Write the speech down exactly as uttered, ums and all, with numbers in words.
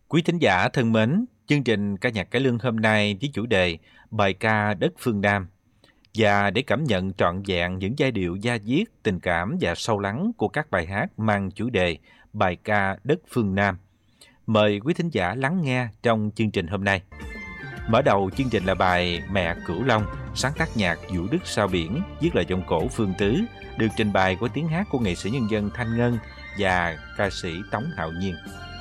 Quý thính giả thân mến, chương trình ca nhạc cải lương hôm nay với chủ đề bài ca đất phương Nam. Và để cảm nhận trọn vẹn những giai điệu da diết, tình cảm và sâu lắng của các bài hát mang chủ đề bài ca đất phương Nam, mời quý thính giả lắng nghe trong chương trình hôm nay. Mở đầu chương trình là bài Mẹ Cửu Long, sáng tác nhạc Vũ Đức Sao Biển, viết lời giọng cổ Phương Tứ, được trình bày qua tiếng hát của nghệ sĩ nhân dân Thanh Ngân và ca sĩ Tống Hạo Nhiên.